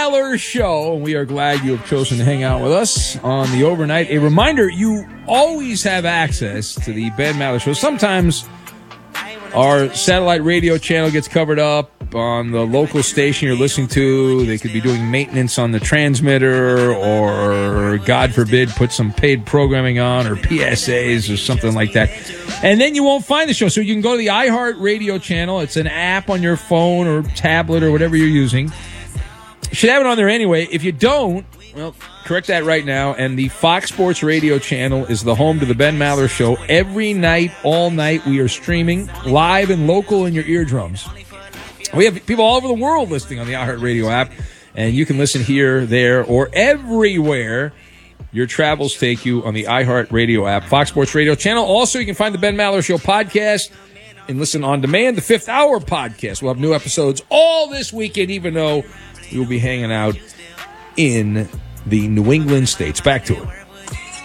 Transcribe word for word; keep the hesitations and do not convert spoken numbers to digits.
Maller Show. We are glad you have chosen to hang out with us on the overnight. A reminder, you always have access to the Ben Maller Show. Sometimes our satellite radio channel gets covered up on the local station you're listening to. They could be doing maintenance on the transmitter or, God forbid, put some paid programming on or P S As or something like that. And then you won't find the show. So you can go to the iHeart Radio channel. It's an app on your phone or tablet or whatever you're using. You should have it on there anyway. If you don't, well, correct that right now. And the Fox Sports Radio channel is the home to the Ben Maller Show. Every night, all night, we are streaming live and local in your eardrums. We have people all over the world listening on the iHeart Radio app, and you can listen here, there, or everywhere your travels take you on the iHeart Radio app, Fox Sports Radio channel. Also, you can find the Ben Maller Show podcast and listen on demand, the Fifth Hour podcast. We'll have new episodes all this weekend, even though we will be hanging out in the New England states. Back to it.